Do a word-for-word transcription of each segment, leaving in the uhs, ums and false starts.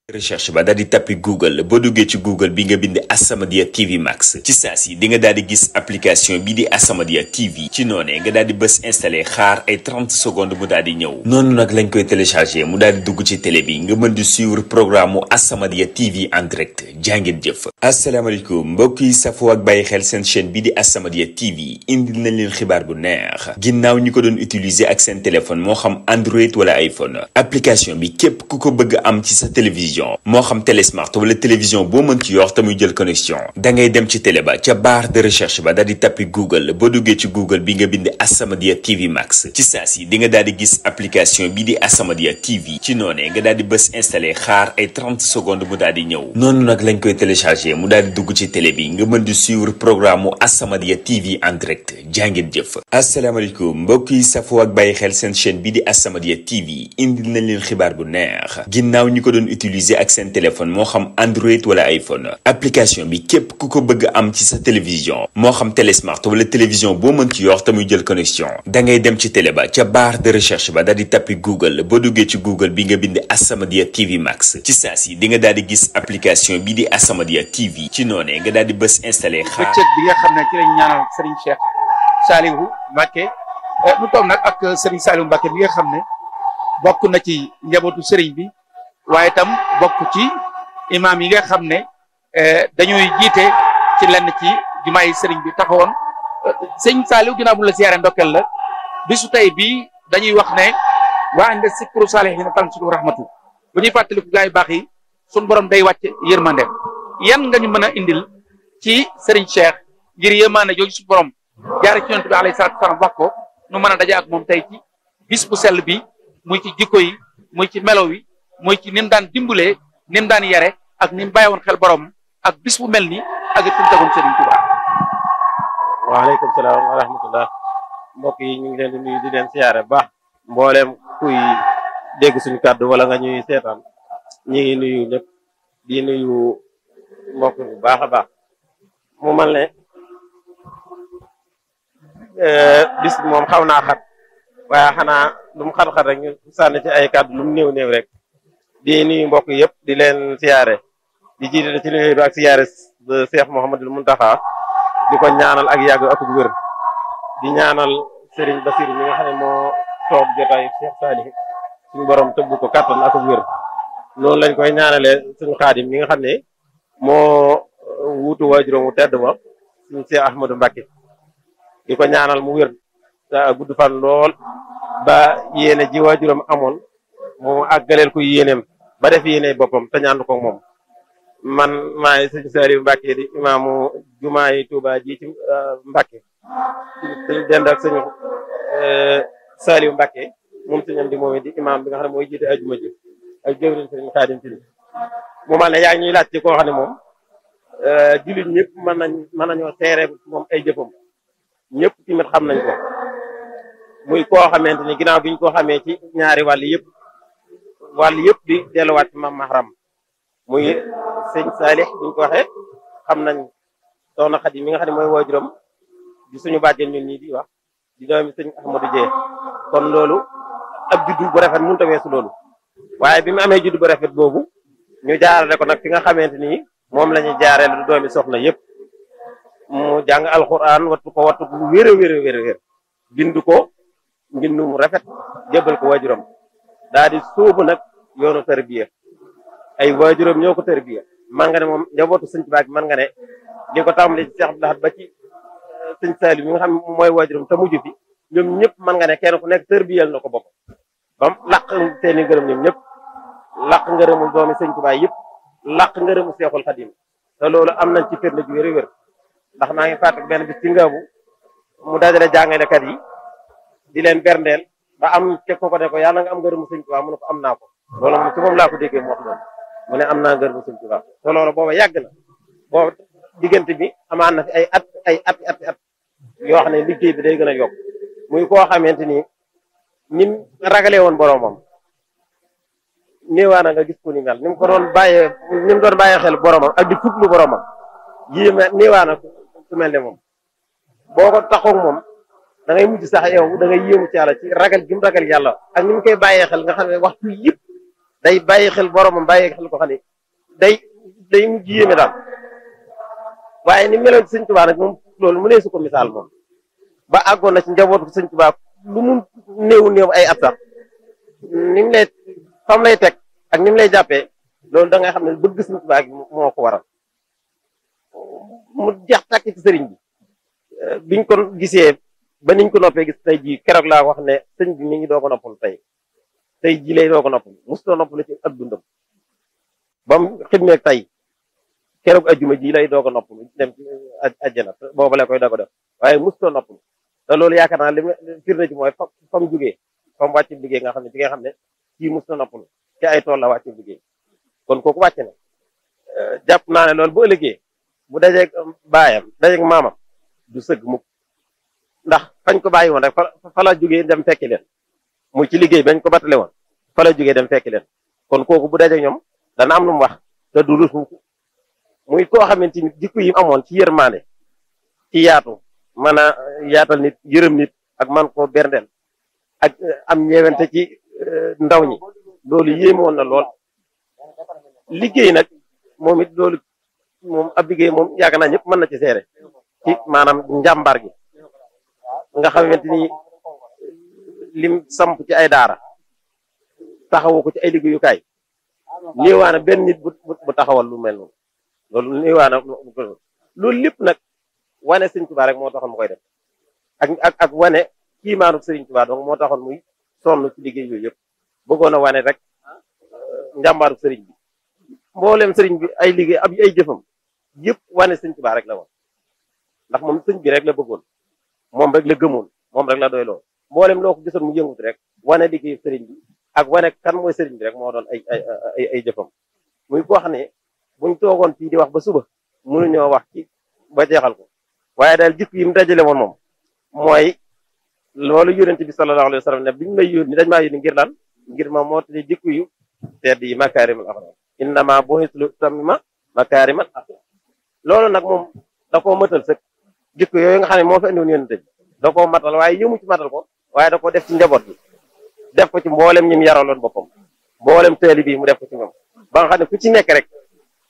recherche ba daal di tappi Google boo duggee ci Google bi nga bind As-Samadiyya T V Max ci saa si di nga daal di gis application bi di As-Samadiyya T V ci noonee nga daal di bës installé xaar ay trente secondes mu daal di ñëw noonu nag lañ koy téléchargé mu daal di dugg ci télé bi nga mën di suivre programme mu As-Samadiyya T V en direct jàngeen jëf. asalaamaaleykum mbokk yi safoo ak bàyyi xel seen chaîne bi di As-Samadiyya T V indil nañ leen xibaar bu neex ginnaaw ñi ko doon utiliser ak seen téléphone moo xam Android wala iPhone application bi képp ku ko bëgg am ci sa télévision moo xam télé smart wala télévision boo mën ci yor te muy jël connexion da ngay dem ci télé ba ca barre de recherche ba daal di tappi Google boo duggee ci Google bi nga bind As-Samadiyya T V Max ci saa si di nga daal di gis application bi di As-Samadiyya T V ci noonee nga daal di bës installé xaar ay trente secondes mu daal di ñëw noonu nag lañ koy téléchargé mu daal di dugg ci télé bi nga mën di suivre programme mu As-Samadiyya T V en direct jàngeen jëf. asalaamaaleykum mbokk yi safoo ak bàyyi xel seen chaîne bi di As-Samadiyya T V indil nañ leen xibaar bu neex ginnaaw ñi ko doon utiliser ak seen téléphone moo xam Android wala iPhone application bi képp ku ko bëgg am ci sa télévision moo xam télé smart wala télévision boo mën ci yor te muy jël connexion da ngay dem ci télé ba ca barre de recherche ba daal di tappi Google boo duggee ci Google bi nga bind As-Samadiyya T V Max ci saa si di nga daal di gis application bi di As-Samadiyya T V ci noonee nga daal di bës installé xaar bëccëg bi nga xam ne ci lañ ñaanal Serigne Cheikh Saliou Mbacké mu toog nag ak Serigne Saliou Mbacké bi nga xam ne bokk na ci njabootu Serigne bi waaye tam bokk ci imam yi nga xam ne dañuy jiite ci lenn ci jumaay Serigne bi taxawoon sëñ Saliou ginnaaw bu la siyaare ndokkeel la bisu tey bii dañuy wax ne waa inde sikru saalihiina tanzilu rahmatu bu ñuy fàttaliku gaa yu baax yi suñu borom day wàcc yërmande yan nga ñu mën a indil ci Serigne Cheikh ngir yërmande jooju suñu borom jaare ci yonent bi alayhi salaatu wa salaam wax ko nu mën a daje ak moom tey ci bis bu sell bi muy ci jikko yi muy ci melo wi muy ci ni mu daan dimbalee ni mu daan yare ak ni mu bàyyi woon xel borom ak bis bu mel ni ak it fi mu tegoon Serigne Touba. waaleykum salaam wa rahmatullah mbokk yi ñu ngi leen di nuyu di leen siyaare baax mbooleem kuy dégg suñu kàddu wala nga ñuy seetaan ñi ngi nuyu ñëpp di nuyu mbokk bu baax a baax mu mel ne bis moom xaw naa xat waaye xanaa lu mu xat-xat rek ñu sànni ci ay kàddu lu mu néew néew rek di nuyu mbokk yëpp di leen siyaare di jiite ci nuyu bi ak siyaare Cheikh Mouhamadul Mountakha di ko ñaanal ak yàgg ak wér di ñaanal Serigne Bassirou mi nga xam ne moo toog jotaay Cheikh Saliou suñu borom tëbb ko kattan ak wér noonu lañ koy ñaanalee suñu Xaadim mi nga xam ne moo wuutu waajuram wu tedd ba suñu Cheikh Ahmadou Mbacké di ko ñaanal mu wér ta gudd fan lool ba yéene ji waajuram amoon mu àggaleel ko yéeneem ba def yéene boppam te ñaan ko moom man maay sëñ Saliou Mbacké di imaamu jumaay Touba ji ci Mbacké suñ dend ak sëñ Saliou Mbacké moom sëñam di moom di imaam bi nga xam ne mooy jiite ajuma ji ak jëwriñ sëñ Xaadim ci mu mal ne yaa ngi ñuy laaj ci koo xam ne moom jullit ñëpp mën nañ mën nañoo seere moom ay jëfam ñëpp tamit xam nañ ko muy koo xamante ni ginnaaw biñ ko xamee ci ñaari wàll yëpp wàll yëpp di delluwaat ci mam mahram muy sëñ Saalix buñ ko waxee xam nañ soxna Xadi mi nga xam ne mooy waajuram di suñu bàjjen ñun ñii di wax di doomi sëñ Ahmadou Dieye kon loolu ab juddu bu rafet mënut a weesu loolu waaye bi mu amee juddu bu rafet boobu ñu jaarale ko nag fi nga xamante ni moom la ñuy jaaree lu doomi soxna yëpp mu jàng alxuraan wattu ko wattu bu wér a wér a wér a wér bind ko mbindu mu rafet jébbal ko waajuram daa di sóobu nag yoonu tarbiya ay waajuram ñoo ko tarbiya man nga ne moom njabootu sëñ Tuubaa man nga ne di ko tàmbali ci Cheikh Abdou Lahad ba ci sëñ Saliou mi nga xam mooy waajuram te mujj fi ñoom ñëpp man nga ne kenn ku nekk tarbiyal na ko bopp bam laq seeni ngërëm ñoom ñëpp laq ngërëmul doomi sëñ Tuubaa yëpp laq ngërëmu Seexul Xadim te loolu am nañ ci firnde ju wér a wér ndax maa ngi fàttali benn bis ci ngaabu mu dajale jàngalekat yi di leen berndeel ba am teg ko ko ne ko yàlla nga am ngërëmu sëñ Tuubaa mu ne ko am naa ko loolu moom ci moom laa ko déggee mu wax loolu mu ne am naa ngërëmu sëñ Tuubaa te loolu booba yàgg na booba diggante bi amaan na fi ay at ay at at at yoo xam ne liggéey bi day gën a yokk muy koo xamante ni nim ragalee woon boromam néewaana nga gis ko ni mel ni mu ko doon bàyyee ni mu doon bàyyee xel boromam ak di fuglu boromam yéeme néewaana ku mel ne moom boo ko taxoog moom da ngay mujj sax yow da ngay yéemu ci yàlla ci ragal gi mu ragal yàlla ak ni mu koy bàyyee xel nga xam ne waxtu yëpp day bàyyi xel boromam bàyyi xel ko xam ne day day mujj yéeme daal waaye ni meloon ci sëñ Tuubaa nag moom loolu mu nee su ko misaal moom ba àggoon na ci njabootu sëñ Tuubaa lu mu néew néew ay at sax ni mu lay fam lay teg ak ni mu lay jàppee loolu da ngay xam ne bëgg sëñ Tuubaa gi moo ko waral mu jeex tàkk ci sëriñ bi biñ ko gisee ba niñ ko noppee gis tey jii keroog laa wax ne sëñ bi mi ngi doo ko noppal tey tey jii lay doo ko noppal mosutoo noppal ci ab dundam ba mu xidmeeg tey keroog ajjuma ji lay doo ko noppal dem ci àjjana booba la koy da ko def waaye mosutoo noppal te loolu yaakaar naa li ma firnde ci mooy fa fa mu jugee fa mu wàcc liggéey nga xam ne ci nga xam ne kii mosutoo noppal ci ay tool la wàcc liggéey kon kooku wàcc na jàpp naa ne loolu bu ëllëgee bu dajeeg baayam dajeeg maamam du sëgg mukk ndax fañ ko bàyyi woon rek fa fa la jógee dem fekki leen muy ci liggéey bañ ko battale woon fa la jógee dem fekki leen kon kooku bu dajeeg ñoom dana am lu mu wax te du rus mukk muy koo xamante ni jikko yi amoon ci yërmande ci yaatu mën a yaatal nit yërëm nit ak man koo berndeel ak am ñeewante ci ndaw ñi loolu yéeme woon na lool liggéey nag moom it loolu moom ab liggéey moom yaakaar naa ñëpp mën na ci seere ci maanaam njàmbaar gi nga xamante ni lim samp ci ay daara taxawu ko ci ay liggéeyukaay néewaana benn nit bu bu taxawal lu mel noonu loolu néewaana loolu lépp nag wane sëriñ Tuubaa rek moo taxoon mu koy def ak ak ak wane kiimaanu sëriñ Tuubaa donc moo taxoon muy sonn ci liggéey yooyu yëpp bëggoon a wane rek njàmbaaru sëriñ bi mboolem sëriñ bi ay liggéey ab ay jëfam yëpp wane sëriñ Tuubaa rek la woon ndax moom sëriñ bi rek la bëggoon moom rek la gëmoon moom rek la doy loo mboolem loo ko gisoon mu yëngut rek wane liggéey sëriñ bi ak wane kan mooy sëriñ bi rek moo doon ay ay ay ay jëfam muy ko wax ne buñ toogoon fii di wax ba suba mënuñoo wax ci ba jeexal ko waaye daal jikko yi mu dajale woon moom mooy loolu yonent bi sallallahu alayhi wa sallam ne biñ may yónni dañ maa yónni ngir lan ngir ma moo tali jikko yu tedd yi makaarimul axlaaq innama bu'istu li utammima makaarimal axlaaq loolu nag moom da koo matal sëkk jikko yooyu nga xam ne moo fi indiwoon yonent bi da koo matal waaye yëmu ci matal ko waaye da ko def ci njaboot bi def ko ci mboolem ñi mu yaraloon boppam mboolem teeli bi mu def ko ci ñoom ba nga xam ne ku ci nekk rek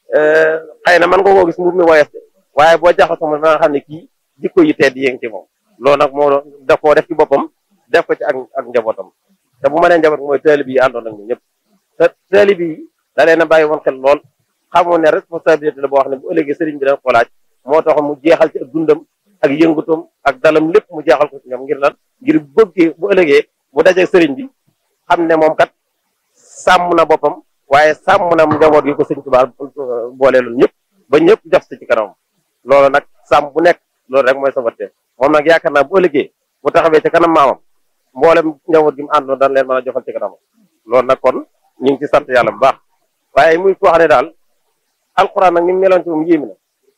xëy na mën nga koo gis mu mi woyof waaye boo jaxasoo moom da nga xam ne kii jikko yi tedd yi ngi ci moom loolu nag moo da koo def ci boppam def ko ci ak ak njabootam te bu ma nee njaboot mooy teeli bi yi àndoon ak ñun ñëpp te teeli bi da leen a bàyyi woon xel lool xamoon ne responsabilité la boo xam ne bu ëllëgee sëriñ bi dana ko laaj moo taxoon mu jeexal ci ak dundam ak yëngutam ak dalam lépp mu jeexal ko ci ñoom ngir lan ngir bëggee bu ëllëgee bu dajee sëriñ bi xam ne moom kat sàmm na boppam waaye sàmm na njaboot gi ko sëriñ Tuubaa boole loolu ñëpp ba ñëpp jox si ci kanam loolu nag sàmm bu nekk loolu rek mooy sabatee moom nag yaakaar naa bu ëllëgee bu taxawee ci kanam maamam mboolem njaboot gi mu àndoon daan leen mën a joxal ci kanam loolu nag kon ñu ngi ci sant yàlla bu baax waaye muy koo xam ne daal alxuraan nag ni mu meloon ci moom yéemi na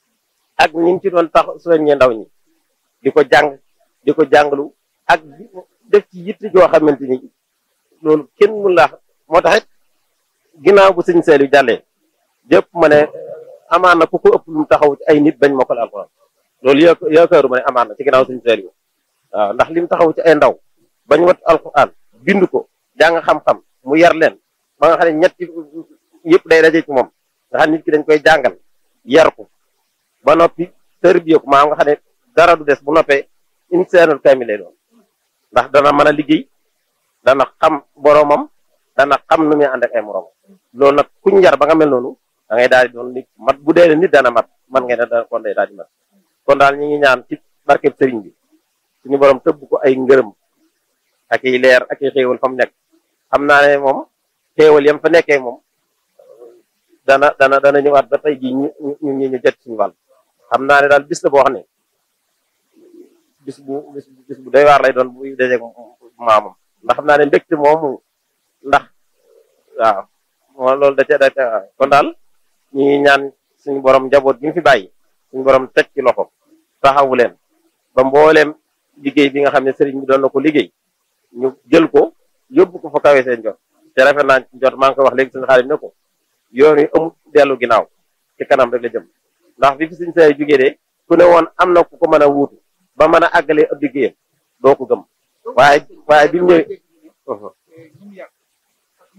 ak ñi mu ci doon tax soññee ndaw ñi di ko jàng di ko jàngalu ak def ci yitte joo xamante ni loolu kenn mun laa moo tax it ginnaaw bu sëñ Saliou jàllee jëpp ma ne amaan na ku ko ëpp lu mu taxaw ci ay nit bañ mokkal alxuraan loolu yaa yaakaaru ma ne amaan na ci ginnaaw sëñ Saliou waaw ndax li mu taxaw ci ay ndaw bañ wat alxuraan bind ko jàng xam-xam mu yar leen ba nga xam ne ñetti yëpp day daje ci moom nga xam nit ki dañ koy jàngal yar ko ba noppi tërbiye ko maa nga xam ne dara du des bu noppee insaanul kaamil lay doon ndax dana mën a liggéey dana xam boromam dana xam nu muy ànd ak ay moromam loolu nag kuñ yar ba nga mel noonu da ngay daal di doon nit mat bu dee nit dana mat man ngay ne da kon day daal di mat kon daal ñi ngi ñaan ci barkeb sëriñ bi suñu borom tëbb ko ay ngërëm ak i leer ak i xéewal fa mu nekk xam naa ne moom xéewal yam fa nekkee moom dana dana dana ñëwaat ba tey jii ñu ñu ñu ñu jot suñu wàll xam naa ne daal bis la boo xam ne bis bu bis bis bu doy waar lay doon bu dajeeg maamam ndax xam naa ne mbégte moomu ndax waaw moo loolu da ca da ca kon daal ñu ngi ñaan suñu borom njaboot gi ñu fi bàyyi suñu borom teg ci loxo taxawu leen ba mbooleem liggéey bi nga xam ne sëriñ bi doon na ko liggéey ñu jël ko yóbbu ko fa kawe seen jot te rafet naa jot maa ngi koy wax léegi suñu xaalis ne ko yoon wi amul dellu ginnaaw ci kanam rek la jëm ndax bi fi suñu say jógee de ku ne woon am na ku ko mën a wuutu ba mën a àggalee ab liggéeyam doo ko gëm waaye waaye bi mu ñëwee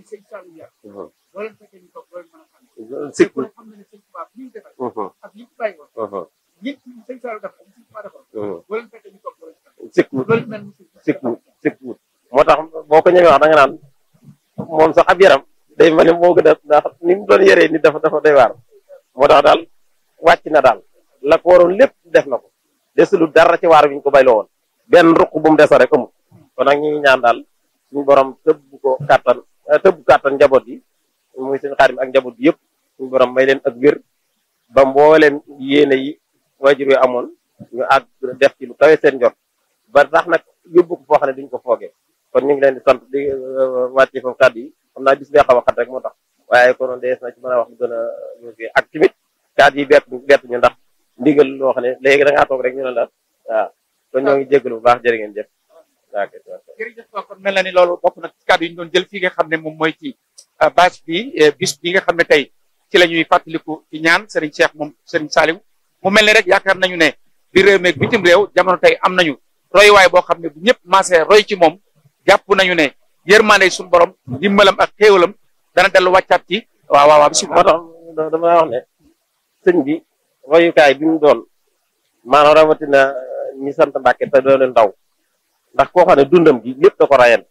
sëñ Saliou yar boo leen fekkee ñu toog boo leen mën a xam sikk ku ne xam na ne sëñ Tuubaa bi ñu defal ak li ñu bàyyi woon ñi sëñ Saliou def ak sëñ Tuubaa defal boo leen fekkee ñu toog boo leen sikk loolu mel ni sikk sikk moo tax boo ko ñëwee wax da nga naan moom sax ab yaram day mel ni moo gën a ndax ni mu doon yëree nit dafa dafa doy waar moo tax daal wàcc na daal la ko waroon lépp def na ko desulu dara ci waar bi ñu ko bayloo woon benn ruq bu mu desa rek amul kon nag ñu ngi ñaan daal suñu borom tëbb ko kàttan tëbb kàttan njaboot yi muy suñu Xaadim ak njaboot bi yëpp suñu borom may leen ak wér ba mbooleem yéene yi waajur yi amoon ñu àgg def ci lu kawe seen njort ba tax nag yóbbu ko foo xam ne duñ ko foogee kon ñu ngi leen di sant di wàcce foofu kàddu yi xam naa bis bee xaw a xat rek moo tax waaye konoon dees na ci mën a wax lu gën a ak tamit kàddu yi bett bett ñu ndax ndigal loo xam ne léegi da ngaa toog rek ñu ne la waaw kon ñoo ngi jégalu bu baax jërë ngeen jëf jërëjëf kon mel na ni loolu bokk na ci kàddu yi ñu doon jël fii nga xam ne moom mooy ci bâche bi bis bi nga xam ne tey ci la ñuy fàttaliku ci ñaan Serigne Cheikh moom Serigne Saliou mu mel ni rek yaakaar nañu ne bi réew meeg bitim réew jamono tey am nañu royuwaay boo xam ne bu ñëpp maasee roy ci moom jàpp nañu ne yërmande suñu borom dimbalam ak xéewalam dana dellu wàccaat ci waaw waaw waaw bisimilah. moo tax dama wax ne sëñ bi royukaay bi mu doon maanaam rawatina ñi sant Mbàkke te doon ndaw ndax koo xam ne dundam gi lépp da ko rayen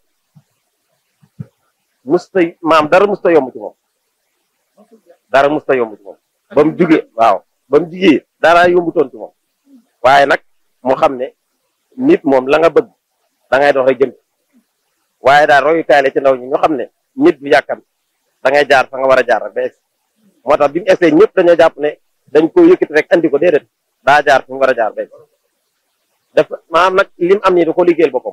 musta maam dara musta yomb ci moom dara musta yomb ci moom ba mu jugee waaw ba mu jugee dara yombutoon ci moom waaye nag mu xam ne nit moom la nga bëgg da ngay dox rek jëm waaye daal royukaay la ci ndaw ñi ñoo xam ne nit bu yàkkam da ngay jaar fa nga war a jaar rek ba egg moo tax bi mu essayé ñëpp dañoo jàpp ne dañ ko yëkkati rek andi ko déedéet daa jaar fi mu war a jaar ba egg def maanaam nag lim am nii da ko liggéeyal boppam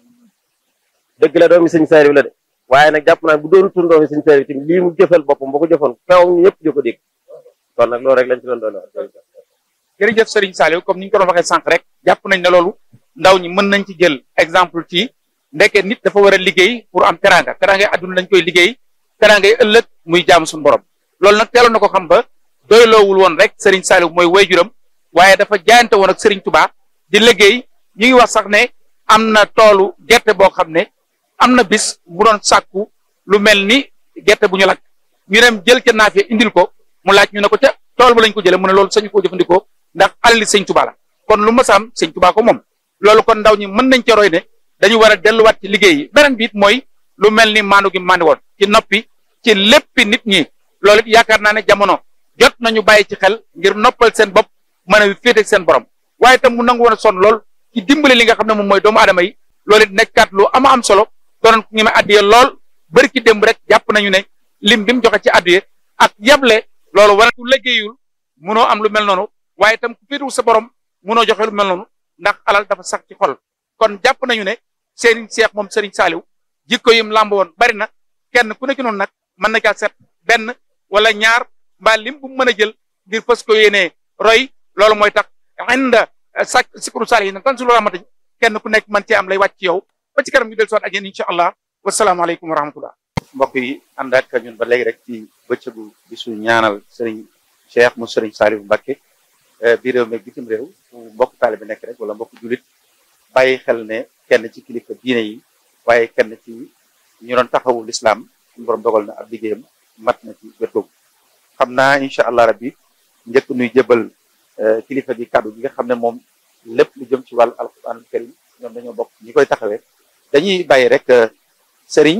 dëgg la doomi sëñ Saliou la de waaye nag jàpp naa bu doon tun doomi sëñ Saliou tamit lii mu jëfal boppam boo ko jëfoon feew ñëpp di ko dégg kon nag loolu rek lañ ci doon doon wax. jërëjëf Serigne Saliou comme ni ñu ko doon waxee sànq rek jàpp nañ ne loolu ndaw ñi mën nañ ci jël exemple ci ndeke nit dafa war a liggéey pour am teranga teranga adduna lañ koy liggéey teranga yi ëllëg muy jaamu suñu borom loolu nag teeloon na ko xam ba doyloowul woon rek Serigne Saliou mooy wayjuram waaye dafa jaayante woon ak Serigne Touba di liggéey ñu ngi wax sax ne am na toolu gerte boo xam ne am na bis bu doon sàkku lu mel ni gerte bu ñu lakk ñu dem jël ca naafee indil ko mu laaj ñu ne ko ca tool ba lañ ko jëlee mu ne loolu sañu koo jëfandikoo ndax alali sëñ Touba la kon lu mas a am sëñ Touba ko moom loolu kon ndaw ñi mën nañ ca roy ne dañu war a delluwaat ci liggéey yi beneen bi it mooy lu mel ni maandu gi mandi woon ci noppi ci léppi nit ñi loolu it yaakaar naa ne jamono jot nañu bàyyi ci xel ngir noppal seen bopp mën a féete ak seen borom waaye tam mu nangu woon a sonn lool ci dimbali li nga xam ne moom mooy doomu aadama yi loolu it nekkaat lu ama am solo doonoon ku ñeme addiye lool bëri ki démb rek jàpp nañu ne lim bi mu joxe ci addiye ak yable loolu war ku liggéeyul munoo am lu mel noonu waaye tam ku féetewu sa borom munoo joxe lu mel noonu ndax alal dafa sax ci xol kon jàpp nañu ne Serigne Cheikh moom Serigne Saliou jikko yim làmb woon bari na kenn ku nekk noonu nag mën na caa set benn wala ñaar mbaa lim bu mu mën a jël ngir fës ko yéenee roy loolu mooy tax inda sa sikru sali yi nag tan sulu rahmatañ kenn ku nekk mën cee am lay wàcc ci yow ba ci kanam ñu del soot ak yéen incha allah wasalaamaaleykum wa rahmatullah mbokk yi ànd ak ñun ba léegi rek ci bëccëgu bisu ñaanal Serigne Cheikh mu Serigne Saliou Mbacké bi réew meeg bitim réew mbokk taalibe bi nekk rek wala mbokk julit bàyyi xel ne kenn ci kilifa diine yi waaye kenn ci ñu doon taxawu lislaam suñu borom dogal na ab liggéeyam mat na ci wet googu xam naa incha allah rabbi njëkk nuy jëbal kilifa gi kàddu gi nga xam ne moom lépp lu jëm ci wàllu alquranul karim ñoom dañoo bokk ñi koy taxawee dañuy bàyyi rek sëriñ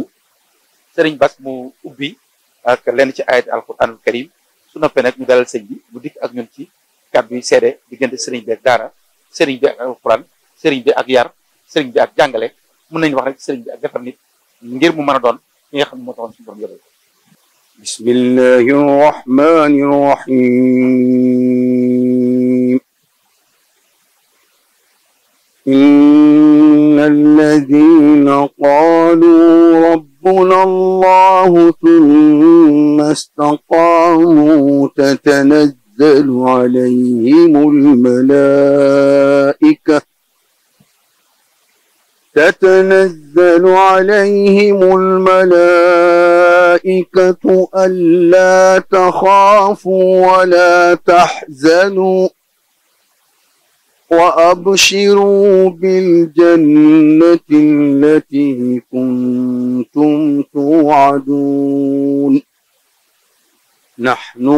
sëriñ Bass mu ubbi ak lenn ci ayat alquranul karim su noppee nag ñu dalal sëñ bi bu dikk ak ñun ci kàddu yi seede diggante sëriñ bi ak daara sëriñ bi ak alquran sëriñ bi ak yar sëriñ bi ak jàngale mën nañu wax rek sëriñ bi ak defar nit ngir mu mën a doon ki nga xam ne moo taxoon suñu borom yóbbu bismillahi rahmani rahim inna alladhina qalu rabbuna allahu thumma istaqamu tatanazzalu alayhimul malaa'ika تتنزل عليهم الملائكة ألا تخافوا ولا تحزنوا وأبشروا بالجنة التي كنتم كنتم توعدون نحن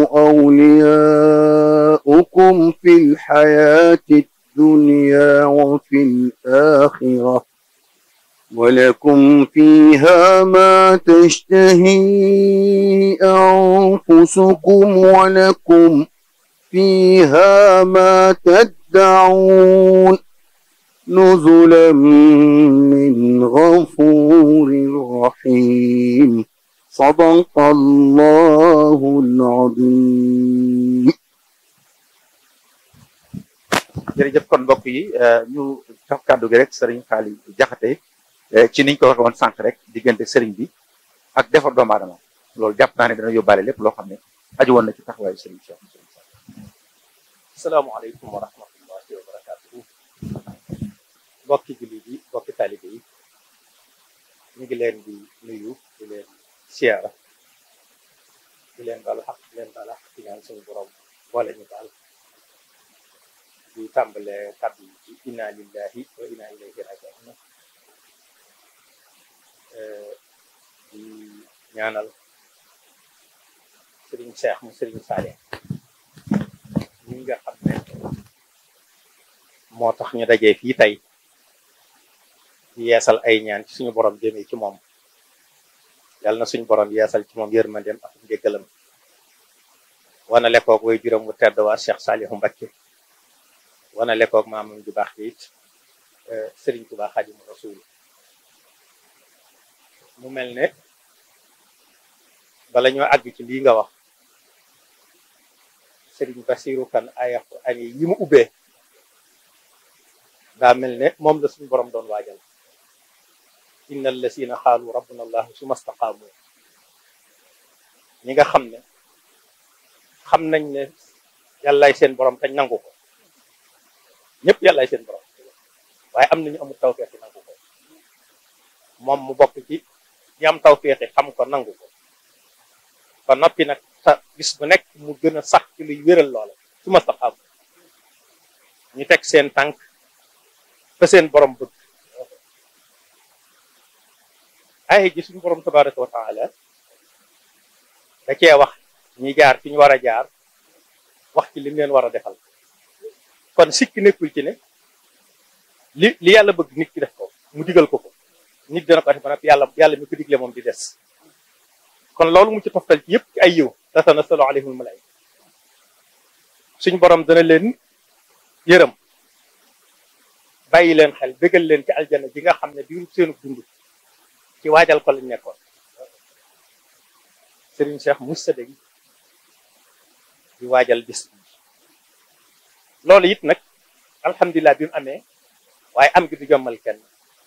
أولياؤكم في الحياة الدنيا وفي الآخرة ولكم فيها ما تشتهي أنفسكم ولكم فيها ما تدعون نزلا من غفور رحيم صدق الله العظيم. jërëjëf kon mbokk yi ñu jox kàddu gi rek Serigne Xaali Jaxate ci niñ ko waxee woon sànq rek diggante Serigne bi ak defar doomu aadama loolu jàpp naa ne dana yóbbaale lépp loo xam ne aju woon na ci taxawaayu Serigne Cheikh. asalaamaaleykum wa rahmatullahi wa barakatuhu. mbokki jullit yi mbokki taalibe yi ñu ngi leen di nuyu di leen siyaara di leen baal xaq di leen baal xaq di ñaan suñu borom boole ñu baal di tàmbale kàddu yi ci inna lillahi wa inna ilayhi raji'un di ñaanal Serigne Cheikh mu Serigne Saliou ñi nga xam ne moo tax ñu dajee fii tey di yeesal ay ñaan ci suñu borom jëmee ci moom yàlla na suñu borom yeesal ci moom yërmandeem ak njéggalam wana lekkoog way juróom wu tedd waa Cheikh Saliou Mbacké wana lekkoog maamam ju baax bi it Serigne Touba Xaadimu Rasuul mu mel ne bala ñoo àgg ci lii nga wax Serigne Bassirou Kane ay ani yi mu ubbee daa mel ne moom la suñu borom doon waajal inna allasina xaalu rabbuna allahu summa staqaamu ñi nga xam ne xam nañ ne yàllaay seen borom tañ nangu ko ñëpp yàllaay seen borom waaye am nañu amul tawfeex yi nangu ko moom mu bokk ci ñi am tawfeex yi xam ko nangu ko ba noppi nag sa bis bu nekk mu gën a sax ci luy wéral loola summa staqaamu ñu teg seen tànk fa seen borom bëgg ay ji suñu borom tabaraka wa taala da cee wax ñi jaar fi ñu war a jaar wax ci lim leen war a defal kon sikki nekkul ci ne li li yàlla bëgg nit ki def ko mu digal ko ko nit dana ko def ba nag yàlla yàlla mi ko digle moom di des kon loolu mu ci toftal ci yëpp ci ay yiw tatanazzalu alayhimul malaa'ika suñu borom dana leen yërëm bàyyi leen xel bégal leen ci aljana ji nga xam ne diiru seenu dund ci waajal ko lañ nekkoon Serigne Cheikh Moussa Degui di waajal bis bi loolu it nag alhamdulilah bi mu amee waaye am gi du jommal kenn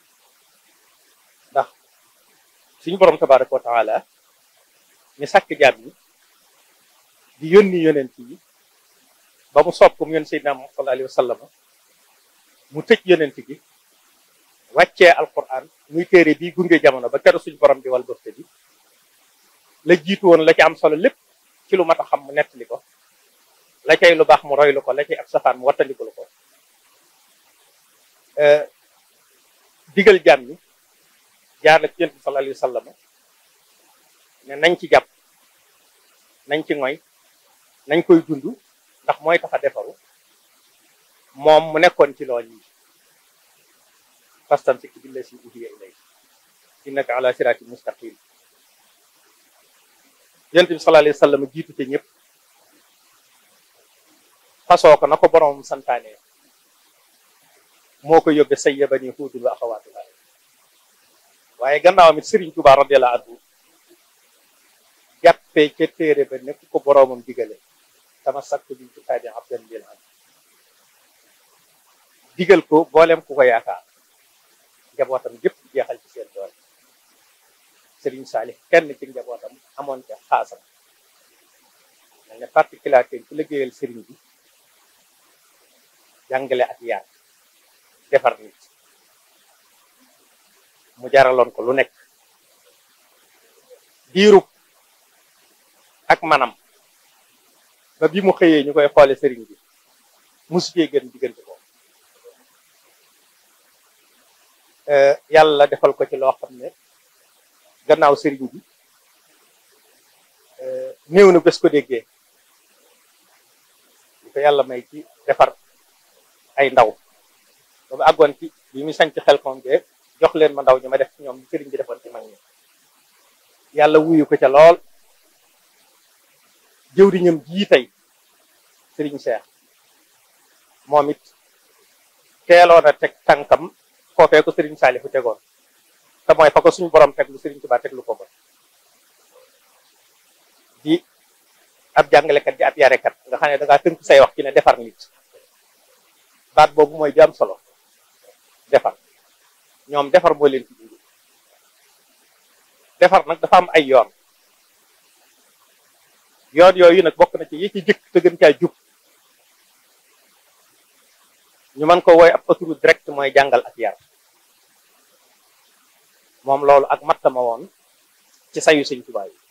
ndax suñu borom tabaraka wa taala ñu sàkk jaam yi di yónni yonent yi ba mu sopp mu yónni Seydina Muhammad sallallahu alayhi wa sallam mu tëj yonent gi wàccee alquran muy téere bii gunge jamono ba keroog suñu borom di wal bofte bi la jiitu woon la ci am solo lépp ci lu mat a xam mu nettali ko la cay lu baax mu roylu ko la cay ab safaan mu wattandiku lu ko digal jaam ñi jaar la ci yonent bi sallallahu alayhi wa sallam ne nañ ci jàpp nañ ci ngoy nañ koy dund ndax mooy tax a defaru moom mu nekkoon ci lool yi fastamsik billazii uuhiya ilayk innaka ala siraatin mustaqim yonent bi sallallahu alayhi wa sallam jiitu ci ñëpp fasoo ko na ko boromam santaane moo ko yóbbe sayyabani huudun wa axawaatuhaa waaye gannaawam it Serigne Touba radiyallahu anhu jàppee ca téere ba nekk ko boromam digale tamassaktu bil kitaabi abdan lil abd digal ko boolem ku ko yaakaar njabootam yëpp jeexal ci seen doole Serigne Salih kenn ci njabootam amoon ca xaasam mel ne particularité ci liggéeyal Serigne bi jàngale ak yaar defar nit mu jaraloon ko lu nekk diirub ak manam ba bi mu xëyee ñu koy xoole Serigne bi musu cee gën diggante ko yàlla defal ko ci loo xam ne gannaaw sëriñ bi néew na bés ko déggee li ko yàlla may ci defar ay ndaw ba mu àggoon ci bi mu sañ ci xel kom bee jox leen ma ndaw ñi ma def ci ñoom li sëriñ bi defoon ci mag ñi yàlla wuyu ko ca lool jëwriñam jii tey sëriñ Cheikh moom it teeloon a teg tànkam foofee ko sëriñ Saalifu tegoon te mooy fa ko suñu borom teg lu sëriñ Tuubaa teg lu ko ba di ab jàngalekat di ab yarekat nga xam ne da ngaa tënk say wax ci ne defar nit baat boobu mooy di am solo defar ñoom defar moo leen ci dindi defar nag dafa am ay yoon yoon yooyu nag bokk na ci yi ci jëkk te gën caa jub ñu mën ko wooy ab autoroute direct mooy jàngal ak yar moom loolu ak mattama woon ci sayu sëñ Tuubaa yi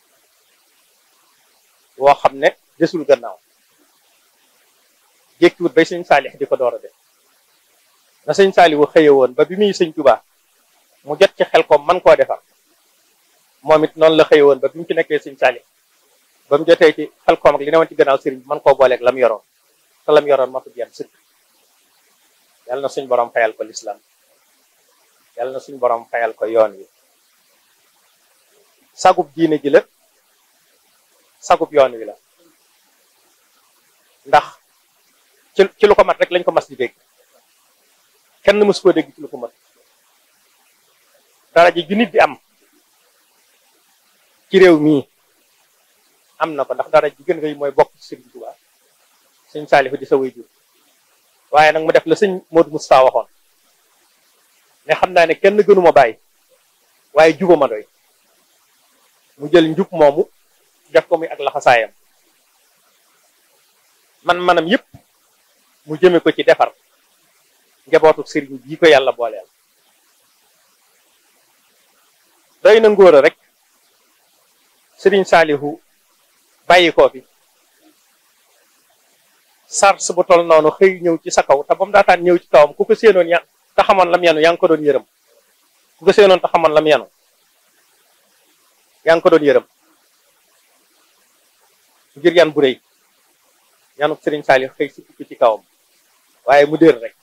woo xam ne desul gannaaw jékkiwut bay sëñ Saalix di ko door a def na sëñ Saaliwu xëye woon ba bi muy sëñ Tuubaa mu jot ci xel ko man koo defar moom it noonu la xëye woon ba bi mu ci nekkee sëñ Saalix ba mu jotee ci xel koom ak li newoon ci gannaaw sëriñ bi man koo booleeg lam yoroon te lam yoroon ma ko jeex sëkk yàlla na suñ borom fayal ko lislaam yàlla na suñ borom fayal ko yoon wi sagub diine ji la sagub yoon wi la ndax ci ci lu ko mat rek lañ ko mas di dégg kenn mësu koo dégg ci lu ko mat dara ji ju nit di am ci réew mii am na ko ndax dara ji gën ngay mooy bokk ci Sëriñ Tuubaa sëñ Saalifu di sa waajur waaye nag mu def la sëñ Modou Moustapha waxoon ne xam naa ne kenn gënuma bàyyi waaye juba ma doy mu jël njub moomu def ko muy ak laxasaayam man manam yëpp mu jëme ko ci defar njabootu sëriñ bii ko yàlla booleel doy na ngóora rek sëriñ Saalihu bàyyi koo fi sars bu tol noonu xëy ñëw ci sa kaw te ba mu daataan ñëw ci kawam ku ko séenoon ya te xamoon lam yanu yaa ngi ko doon yërëm ku ko séenoon te xamoon lam yanu yaa ngi ko doon yërëm ngir yan bu rëy yanu sëriñ Saalihu xëy si ci kawam waaye mu dér rek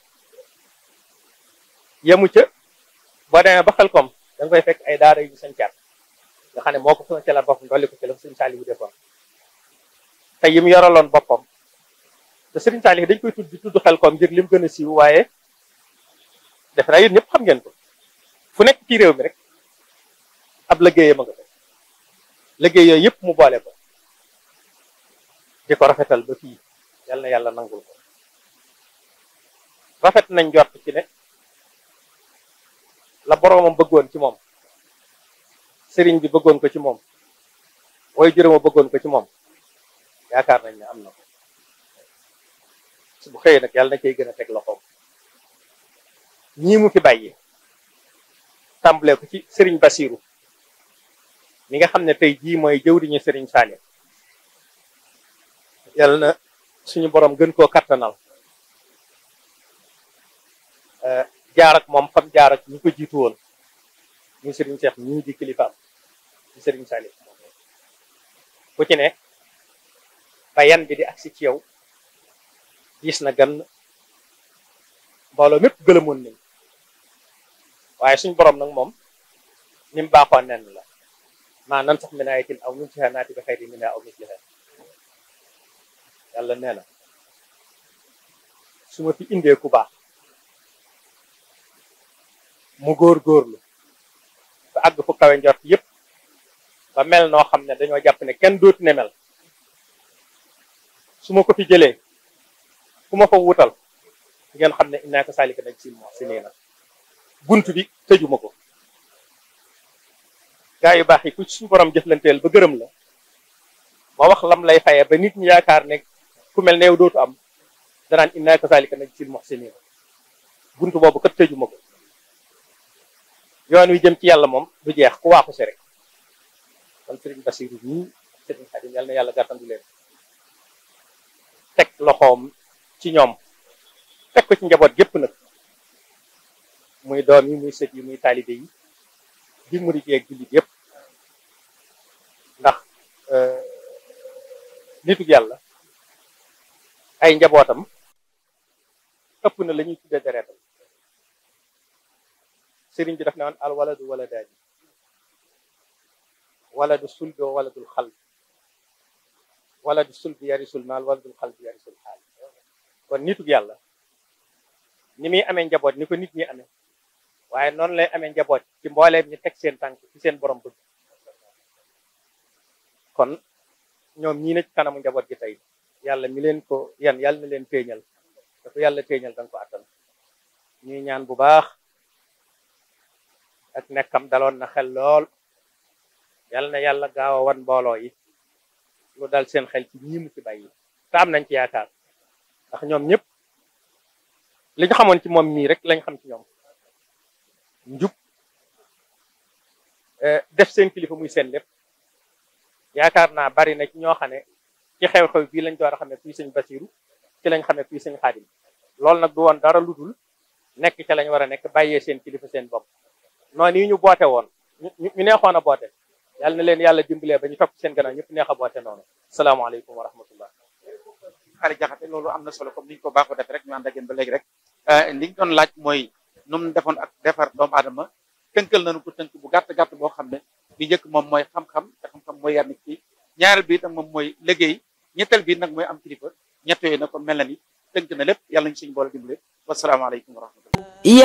yemu ca boo demee ba xel kom da nga koy fekk ay daara yu sañcaat nga xam ne moo ko fa ca la boppam dolli ko ci la sëriñ Saalihu defoon te yim yoraloon boppam te sëriñ Saalihu dañ koy tudd di tudd xel kom ngir lim gën a siiw waaye def naa yéen ñëpp xam ngeen ko fu nekk ci réew mi rek ab liggéeyam a nga def liggéey yooyu yëpp mu boole ko di ko rafetal ba fii yal na yàlla nangul ko rafet nañ jot ci ne la boroomam bëggoon ci moom sëriñ bi bëggoon ko ci moom way juróoma bëggoon ko ci moom yaakaar nañ ne am na ko su bu xëyee nag yàlla na cay gën a teg loxoom ñii mu fi bàyyi tàmbalee ko ci sëriñ Basiiru mi nga xam ne tey jii mooy jëwriñu sëriñ Saalihu yàlla na suñu borom gën koo kattanal jaar ak moom fam jaar ak ñi ko jiitu woon ñu sëriñ Cheikh ñii di kilifaam ci sëriñ Saalihu ku ci ne ba yan bi di agsi ci yow diis na gan mbooloo mépp gëlëmoon nañ waaye suñ borom nag moom ni mu baaxoon nen la maa nan sax min ayatin aw nunsihaa naati bi xayrin minhaa aw mislihaa yàlla nee na su ma fi indee ku baax mu góor-góorlu ba àgg fu kawe njort yépp ba mel noo xam ne dañoo jàpp ne kenn dootu ne mel su ma ko fi jëlee ku ma fa wutal ngeen xam ne innaa kazaalika najzil muhsiniina bunt bi tëjuma ko gaa yu baax yi ku suñu borom jëflanteel ba gërëm la ma wax lam lay fayee ba nit ñi yaakaar ne ku mel ne yow dootu am danaan innaa kazaalika najzil muhsiniina bunt boobu kat tëjuma ko yoon wi jëm ci yàlla moom du jeex ku waaxu si rek kon sëriñ Basiiru nii sëriñ Xaadim yàlla na yàlla gàttandu leen teg loxoom ci ñoom teg ko ci njaboot gépp nag muy doom yi muy sët yi muy taalibe yi di murit yeeg jullit yépp nitug yàlla ay njabootam ëpp na la ñuy tuddee dereetam sëriñ bi daf ne woon al waladu waladaani waladu sulbi wa waladul xalb waladu sulbi yarisul maal waladul xalbi yarisul xaal kon nitug yàlla ni muy amee njaboot ni ko nit ñi amee waaye noonu lay amee njaboot ci mbooleem ñi teg seen tànk ci seen borom bëgg kon ñoom ñii na ci kanamu njaboot gi tey yàlla mi leen ko yan yàlla na leen téeñal da ko yàlla téeñal danga ko attan ñuy ñaan bu baax ak nekkam daloon na xel lool yàlla na yàlla gaaw a wan mbooloo yi lu dal seen xel ci ñi mu ci bàyyi te am nañ ci yaakaar ndax ñoom ñëpp li ñu xamoon ci moom mii rek lañ xam ci ñoom njub def seen kilifa muy seen lépp yaakaar naa bari na ci ñoo xam ne ci xew-xew bii lañ door a xam ne kuy sëñ Basiru ci lañ xam ne kuy sëñ Xaadim loolu nag du woon dara lu dul nekk ca lañ war a nekk bàyyee seen kilifa seen bopp noonu yi ñu boote woon ñu neexoon a boote yàlla na leen yàlla dimbalee ba ñu topp seen gannaaw ñëpp neex a boote noonu salaamaaleykum wa rahmatullah xaali jaxate loolu am na solo comme ni ñu ko baaxoo def rek ñu ànd ak yéen ba léegi rek li ñu doon laaj mooy nu mu defoon ak defar doomu aadama tënkal nañu ko tënk bu gàtt gàtt boo xam ne bi njëkk moom mooy xam-xam te xam-xam mooy yar nit ki ñaareel bi itam moom mooy liggéey ñetteel bi nag mooy am kilifa ñett yooyu nag kon mel na ni tënk na lépp yàlla ñu suñu boole dimbale wasalaamaaleykum wa rahmatullah